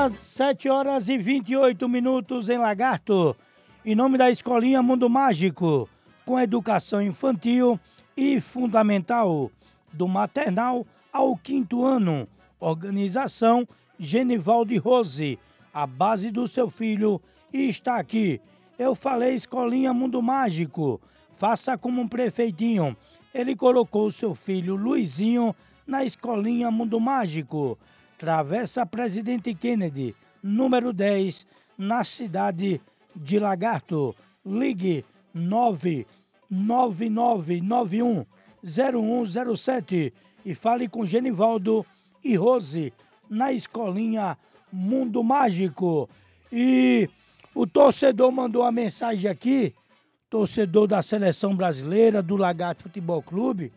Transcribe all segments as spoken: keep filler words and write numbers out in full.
horas, sete horas e vinte e oito minutos em Lagarto. Em nome da Escolinha Mundo Mágico, com educação infantil e fundamental, do maternal ao quinto ano. Organização Genivaldo Rose, a base do seu filho está aqui. Eu falei Escolinha Mundo Mágico, faça como um prefeitinho. Ele colocou o seu filho Luizinho na Escolinha Mundo Mágico. Travessa Presidente Kennedy, número dez, na cidade de Lagarto. Ligue nove nove nove nove um zero um zero sete e fale com Genivaldo e Rose na Escolinha Mundo Mágico. E o torcedor mandou uma mensagem aqui, torcedor da Seleção Brasileira, do Lagarto Futebol Clube,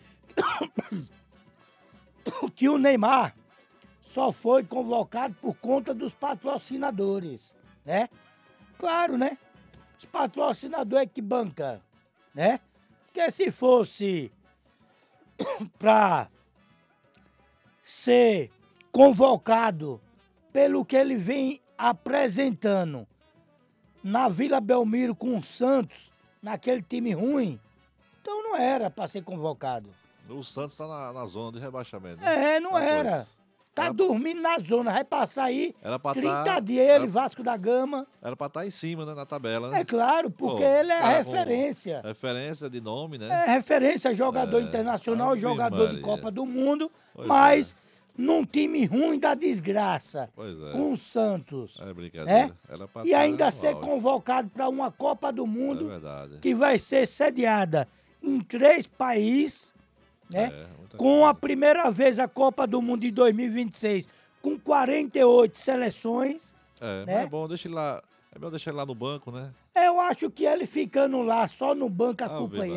que o Neymar só foi convocado por conta dos patrocinadores, né? Claro, né? Os patrocinadores é que banca, né? Porque se fosse para ser convocado pelo que ele vem apresentando na Vila Belmiro com o Santos, naquele time ruim, então não era para ser convocado. O Santos está na, na zona de rebaixamento. Né? É, não Depois. era. Tá era... dormindo na zona, vai passar aí era pra trinta tá... dias ele, era... Vasco da Gama. Era para estar em cima, né, na tabela. Né? É claro, porque Pô, ele é cara, referência. Referência de nome, né? É referência, jogador é... internacional, Ave jogador Maria. de Copa do Mundo, Pois mas é. num time ruim da desgraça, pois é. com o Santos. É brincadeira. É? Era pra E ainda no ser auge. convocado para uma Copa do Mundo, é verdade. que vai ser sediada em três países, né? É, com coisa. a primeira vez a Copa do Mundo de dois mil e vinte e seis, com quarenta e oito seleções. É, né? mas é bom, deixa ele lá. É melhor deixar ele lá no banco, né? Eu acho que ele ficando lá só no banco Ave acompanhando.